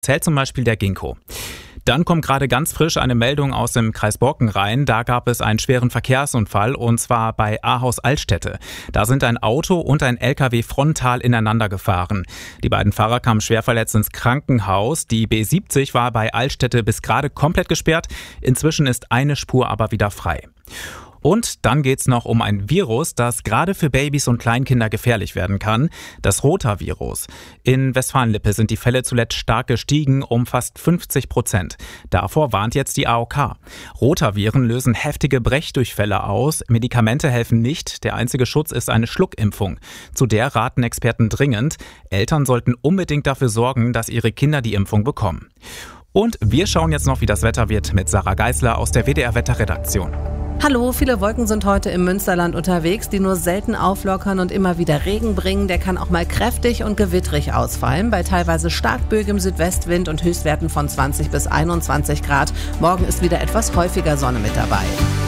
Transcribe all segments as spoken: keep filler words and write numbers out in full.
Zählt zum Beispiel der Ginkgo. Dann kommt gerade ganz frisch eine Meldung aus dem Kreis Borken rein. Da gab es einen schweren Verkehrsunfall und zwar bei Ahaus-Altstätte. Da sind ein Auto und ein L K W frontal ineinander gefahren. Die beiden Fahrer kamen schwer verletzt ins Krankenhaus. Die B siebzig war bei Altstätte bis gerade komplett gesperrt. Inzwischen ist eine Spur aber wieder frei. Und dann geht's noch um ein Virus, das gerade für Babys und Kleinkinder gefährlich werden kann, das Rotavirus. In Westfalen-Lippe sind die Fälle zuletzt stark gestiegen, um fast fünfzig Prozent. Davor warnt jetzt die A O K. Rotaviren lösen heftige Brechdurchfälle aus, Medikamente helfen nicht, der einzige Schutz ist eine Schluckimpfung. Zu der raten Experten dringend, Eltern sollten unbedingt dafür sorgen, dass ihre Kinder die Impfung bekommen. Und wir schauen jetzt noch, wie das Wetter wird mit Sarah Geisler aus der W D R-Wetterredaktion. Hallo, viele Wolken sind heute im Münsterland unterwegs, die nur selten auflockern und immer wieder Regen bringen. Der kann auch mal kräftig und gewittrig ausfallen, bei teilweise starkböigem Südwestwind und Höchstwerten von zwanzig bis einundzwanzig Grad. Morgen ist wieder etwas häufiger Sonne mit dabei.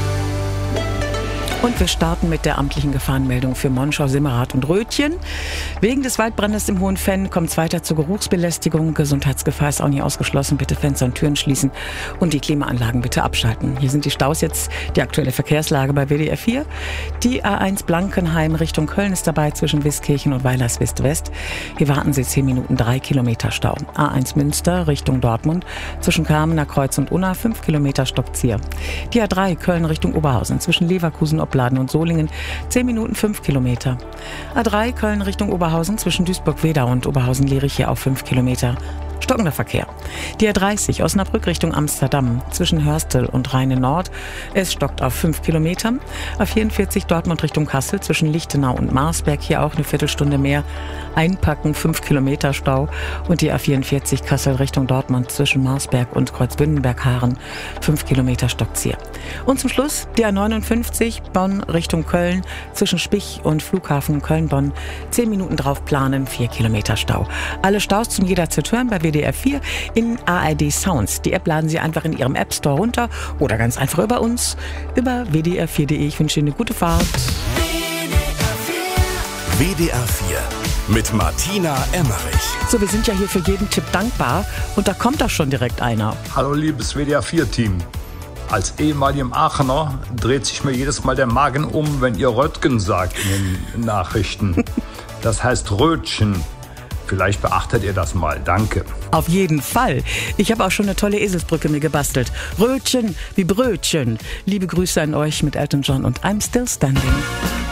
Und wir starten mit der amtlichen Gefahrenmeldung für Monschau, Simmerath und Rötchen. Wegen des Waldbrandes im Hohenfenn kommt es weiter zur Geruchsbelästigung. Gesundheitsgefahr ist auch nicht ausgeschlossen. Bitte Fenster und Türen schließen und die Klimaanlagen bitte abschalten. Hier sind die Staus jetzt, die aktuelle Verkehrslage bei W D R vier. Die A eins Blankenheim Richtung Köln ist dabei zwischen Wiskirchen und Weilerswist-West. Hier warten Sie zehn Minuten, drei Kilometer Stau. A eins Münster Richtung Dortmund zwischen Kamener Kreuz und Unna, fünf Kilometer Stockzieher. Die A drei Köln Richtung Oberhausen zwischen Leverkusen, Opladen und Solingen, zehn Minuten, fünf Kilometer. A drei Köln Richtung Oberhausen zwischen Duisburg-Wedau und Oberhausen-Lierich hier auf fünf Kilometer. Stockender Verkehr. Die A dreißig Osnabrück Richtung Amsterdam zwischen Hörstel und Rheine-Nord. Es stockt auf fünf Kilometer. A vierundvierzig Dortmund Richtung Kassel zwischen Lichtenau und Marsberg. Hier auch eine Viertelstunde mehr. Einpacken, fünf Kilometer Stau. Und die A vierundvierzig Kassel Richtung Dortmund zwischen Marsberg und Kreuzbündenberg-Haaren. fünf Kilometer Stockzieher. Und zum Schluss die A neunundfünfzig Bonn Richtung Köln zwischen Spich und Flughafen Köln-Bonn. zehn Minuten drauf planen, vier Kilometer Stau. Alle Staus zum jederzeit hören bei W D R vier in A R D Sounds. Die App laden Sie einfach in Ihrem App Store runter oder ganz einfach über uns, über w d r vier punkt d e. Ich wünsche Ihnen eine gute Fahrt. W D R vier mit Martina Emmerich. So, wir sind ja hier für jeden Tipp dankbar und da kommt doch schon direkt einer. Hallo liebes W D R vier Team. Als ehemaligem Aachener dreht sich mir jedes Mal der Magen um, wenn ihr Röttgen sagt in den Nachrichten. Das heißt Rötchen. Vielleicht beachtet ihr das mal. Danke. Auf jeden Fall. Ich habe auch schon eine tolle Eselsbrücke mir gebastelt. Rötchen wie Brötchen. Liebe Grüße an euch mit Elton John und I'm Still Standing.